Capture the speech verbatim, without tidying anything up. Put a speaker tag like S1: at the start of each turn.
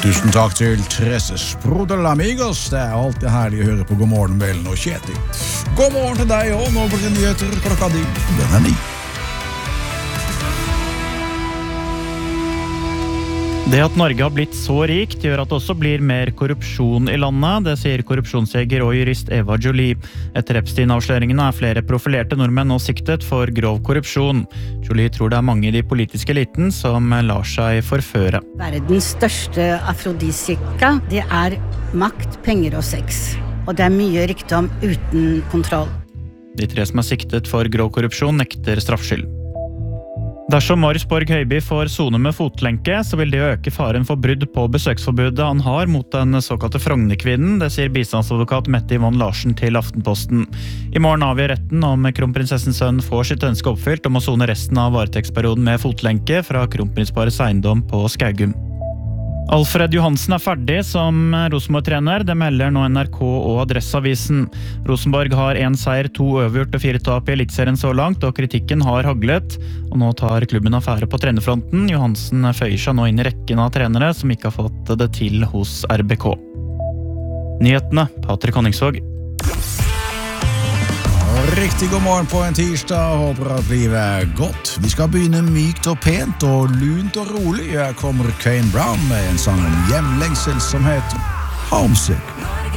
S1: Tusen takk til Tresses Brodel Amigos. Det er alltid herlig å høre på God morgen, Bellen og Kjetil. God morgen til deg, og nå blir det nyheter klokka di. Den er ni.
S2: Det at Norge har blitt så rikt gjør at det også blir mer korrupsjon i landet, det sier korrupsjonsjeger og jurist Eva Jolie. Etter Epstein-avsløringene er flere profilerte nordmenn nå siktet for grov korrupsjon. Jolie tror det er mange i de politiske eliten som lar seg forføre.
S3: Verdens største afrodisiaka, det er makt, penger og sex. Og det er mye rikdom uten kontroll.
S2: De tre som er siktet for grov korrupsjon nekter straffskyld. Dersom Marius Borg Høiby får sone med fotlenke, så vil det øke faren for brudd på besøksforbudet han har mot den såkalte Frognerkvinnen, det sier bistandsadvokat Mette Yvonne Larsen til Aftenposten. I morgen avgjør retten om kronprinsessens sønn får sitt ønske oppfylt om å sone resten av varetektsperioden med fotlenke fra kronprinsparets eiendom på Skaugum. Alfred Johansen er ferdig som Rosenborg-trener, det melder nå N R K og Adresseavisen. Rosenborg har en seier, to overgjort og fire tap i elitserien så langt, og kritikken har haglet. Og nå tar klubben affære på trenerfronten. Johansen føyer seg nå inn i rekken av trenere som ikke har fått det til hos R B K. Nyhetene, Patrick Honningsvåg.
S1: Riktig god morgen på en tirsdag, håper at livet er godt. Vi skal begynne mykt og pent og lunt og rolig. Her kommer Kane Brown med en sang om hjemlengsel som heter Homesick.